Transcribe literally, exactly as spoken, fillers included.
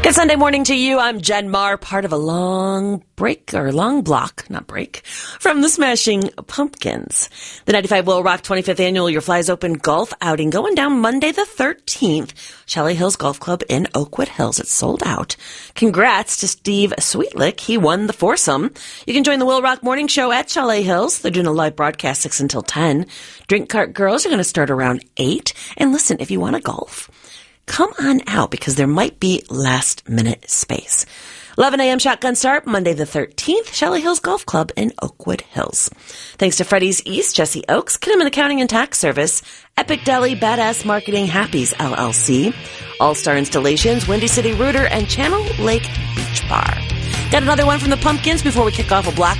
Good Sunday morning to you. I'm Jen Marr, part of a long break, or long block, not break, from the Smashing Pumpkins. The ninety-five Will Rock twenty-fifth Annual Your Flies Open Golf Outing going down Monday the thirteenth. Chalet Hills Golf Club in Oakwood Hills. It's sold out. Congrats to Steve Sweetlick. He won the foursome. You can join the Will Rock Morning Show at Chalet Hills. They're doing a live broadcast six until ten. Drink Cart Girls are going to start around eight. And listen, if you want to golf, come on out because there might be last minute space. eleven a.m. shotgun start, Monday the thirteenth, Chalet Hills Golf Club in Oakwood Hills. Thanks to Freddy's East, Jesse Oaks, Kinnaman Accounting and Tax Service, Epic Deli, Badass Marketing, Happy's L L C, All-Star Installations, Windy City Rooter, and Channel Lake Beach Bar. Got another one from the Pumpkins before we kick off a block